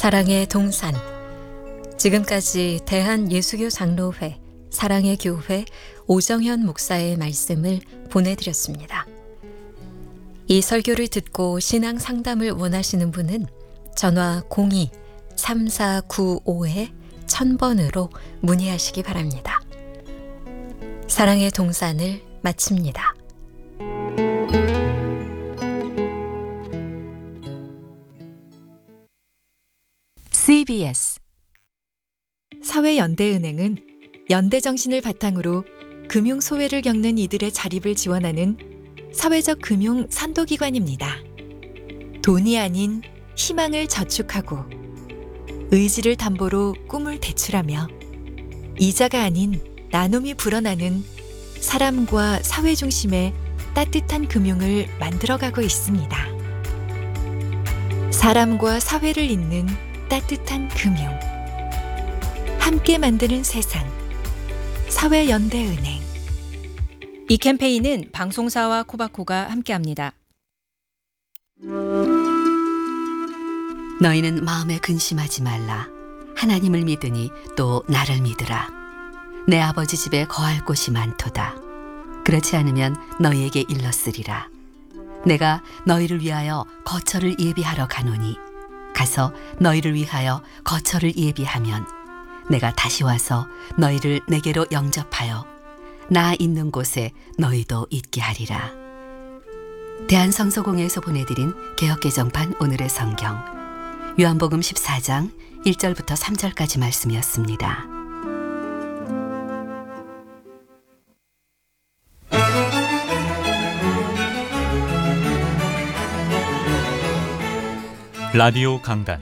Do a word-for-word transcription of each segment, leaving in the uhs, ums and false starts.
사랑의 동산. 지금까지 대한예수교 장로회 사랑의 교회 오정현 목사의 말씀을 보내드렸습니다. 이 설교를 듣고 신앙 상담을 원하시는 분은 전화 공이 삼사구오 천 번으로 문의하시기 바랍니다. 사랑의 동산을 마칩니다. 씨비에스 사회연대은행은 연대정신을 바탕으로 금융 소외를 겪는 이들의 자립을 지원하는 사회적 금융 선도기관입니다. 돈이 아닌 희망을 저축하고 의지를 담보로 꿈을 대출하며 이자가 아닌 나눔이 불어나는 사람과 사회 중심의 따뜻한 금융을 만들어가고 있습니다. 사람과 사회를 잇는 따뜻한 금융. 함께 만드는 세상. 사회연대은행. 이 캠페인은 방송사와 코바코가 함께합니다. 너희는 마음에 근심하지 말라. 하나님을 믿으니 또 나를 믿으라. 내 아버지 집에 거할 곳이 많도다. 그렇지 않으면 너희에게 일렀으리라. 내가 너희를 위하여 거처를 예비하러 가노니 가서 너희를 위하여 거처를 예비하면 내가 다시 와서 너희를 내게로 영접하여 나 있는 곳에 너희도 있게 하리라. 대한성서공회에서 보내드린 개역개정판 오늘의 성경 요한복음 십사 장 일 절부터 삼 절까지 말씀이었습니다. 라디오 강단.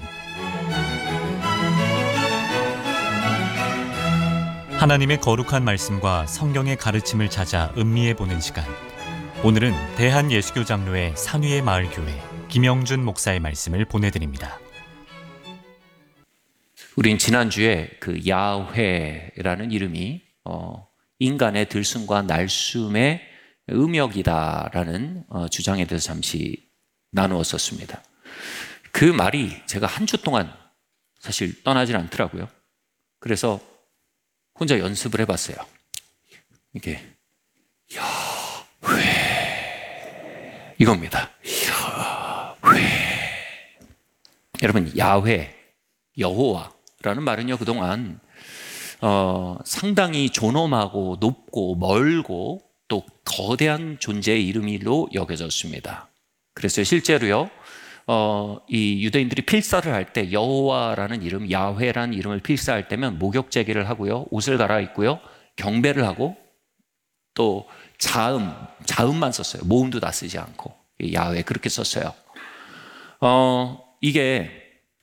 하나님의 거룩한 말씀과 성경의 가르침을 찾아 음미해 보는 시간. 오늘은 대한예수교 장로회 산위의 마을교회 김영준 목사의 말씀을 보내드립니다. 우린 지난주에 그 야훼라는 이름이 어, 인간의 들숨과 날숨의 음역이다라는 어, 주장에 대해서 잠시 나누었었습니다. 그 말이 제가 한 주 동안 사실 떠나질 않더라고요. 그래서 혼자 연습을 해봤어요. 이게 야훼 이겁니다. 야훼. 여러분, 야훼, 여호와라는 말은요, 그동안 어, 상당히 존엄하고 높고 멀고 또 거대한 존재의 이름으로 여겨졌습니다. 그래서 실제로요, 어, 이 유대인들이 필사를 할 때 여호와라는 이름, 야훼라는 이름을 필사할 때면 목욕제기를 하고요, 옷을 갈아입고요, 경배를 하고 또 자음, 자음만 썼어요. 모음도 다 쓰지 않고 야훼 그렇게 썼어요. 어, 이게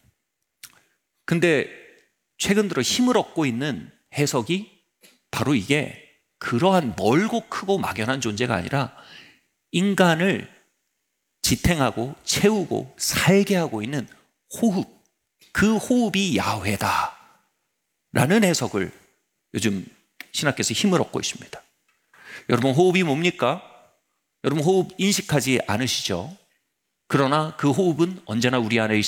근데 최근 들어 힘을 얻고 있는 해석이 바로 이게 그러한 멀고 크고 막연한 존재가 아니라 인간을 지탱하고 채우고 살게 하고 있는 호흡, 그 호흡이 야훼다 라는 해석을 요즘 신학계에서 힘을 얻고 있습니다. 여러분, 호흡이 뭡니까? 여러분, 호흡 인식하지 않으시죠? 그러나 그 호흡은 언제나 우리 안에